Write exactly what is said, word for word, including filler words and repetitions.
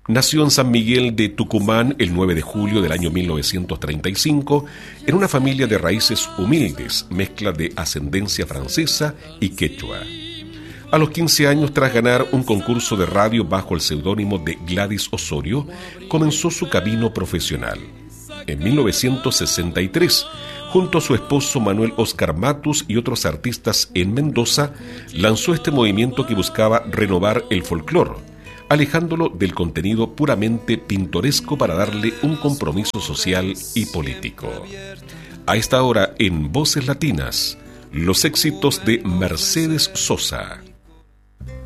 Nació en San Miguel de Tucumán el nueve de julio del año mil novecientos treinta y cinco en una familia de raíces humildes, mezcla de ascendencia francesa y quechua. A los quince años, tras ganar un concurso de radio bajo el seudónimo de Gladys Osorio, comenzó su camino profesional. En mil novecientos sesenta y tres, junto a su esposo Manuel Oscar Matus y otros artistas en Mendoza, lanzó este movimiento que buscaba renovar el folclore, alejándolo del contenido puramente pintoresco para darle un compromiso social y político. A esta hora, en Voces Latinas, los éxitos de Mercedes Sosa.